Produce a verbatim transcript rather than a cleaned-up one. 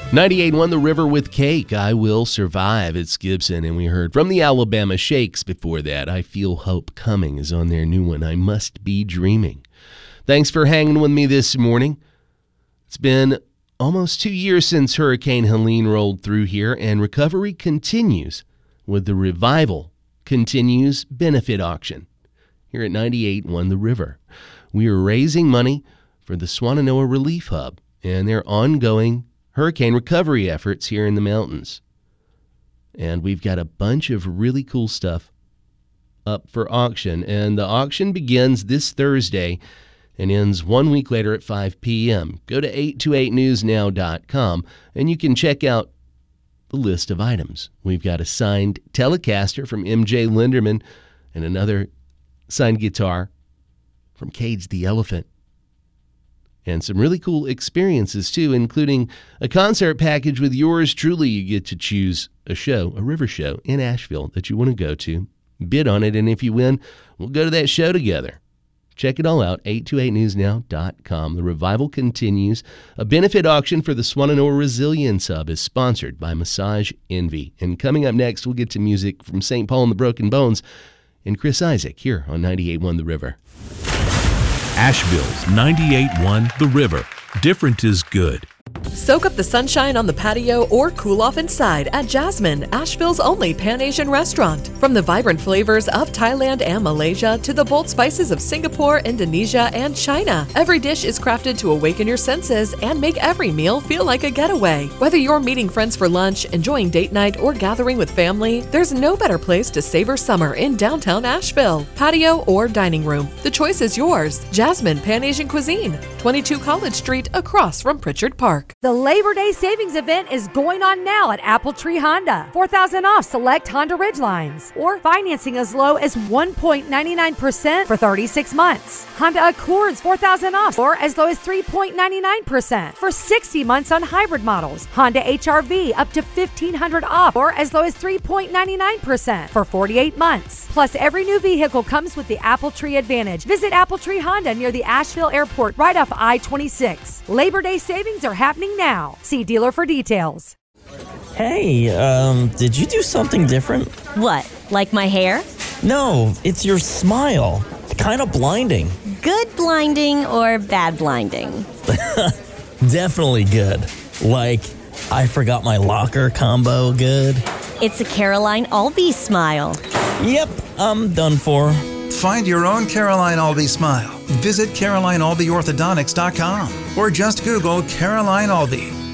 ninety-eight point one The River with Cake, I Will Survive. It's Gibson, and we heard from the Alabama Shakes before that. I Feel Hope Coming is on their new one, I Must Be Dreaming. Thanks for hanging with me this morning. It's been almost two years since Hurricane Helene rolled through here, and recovery continues with the Revival Continues benefit auction here at ninety-eight point one The River. We are raising money for the Swannanoa Relief Hub and their ongoing hurricane recovery efforts here in the mountains. And we've got a bunch of really cool stuff up for auction. And the auction begins this Thursday and ends one week later at five p.m. Go to eight two eight news now dot com and you can check out the list of items. We've got a signed Telecaster from M J Linderman and another signed guitar from Cage the Elephant. And some really cool experiences, too, including a concert package with yours truly. You get to choose a show, a river show in Asheville that you want to go to. Bid on it, and if you win, we'll go to that show together. Check it all out, eight two eight news now dot com. The Revival continues. A benefit auction for the Swannanoa Resilience Hub is sponsored by Massage Envy. And coming up next, we'll get to music from Saint Paul and the Broken Bones and Chris Isaac here on ninety-eight point one The River. Asheville's ninety-eight point one The River. Different is good. Soak up the sunshine on the patio or cool off inside at Jasmine, Asheville's only Pan-Asian restaurant. From the vibrant flavors of Thailand and Malaysia to the bold spices of Singapore, Indonesia, and China, every dish is crafted to awaken your senses and make every meal feel like a getaway. Whether you're meeting friends for lunch, enjoying date night, or gathering with family, there's no better place to savor summer in downtown Asheville. Patio or dining room, the choice is yours. Jasmine Pan-Asian Cuisine, twenty-two College Street, across from Pritchard Park. The Labor Day Savings Event is going on now at Apple Tree Honda. four thousand dollars off select Honda Ridgelines. Or financing as low as one point nine nine percent for thirty-six months. Honda Accords four thousand dollars off or as low as three point nine nine percent for sixty months on hybrid models. Honda H R V up to fifteen hundred dollars off or as low as three point nine nine percent for forty-eight months. Plus, every new vehicle comes with the Apple Tree Advantage. Visit Apple Tree Honda near the Asheville Airport right off I twenty-six. Labor Day savings are happening now. See dealer for details. Hey, um, did you do something different? What, like my hair? No, it's your smile. It's kind of blinding. Good blinding or bad blinding? Definitely good. Like, I forgot my locker combo good. It's a Caroline Albee smile. Yep, I'm done for. Find your own Caroline Albee smile. Visit Caroline Albee Orthodontics dot com or just Google Caroline Albee.